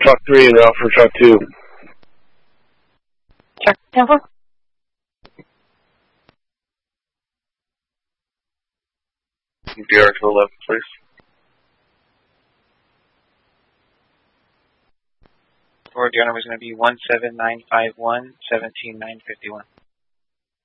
Truck 3 is out for Truck 2. Truck 10-4. DR to 11, please. Forward, your number is going to be 17951 17951.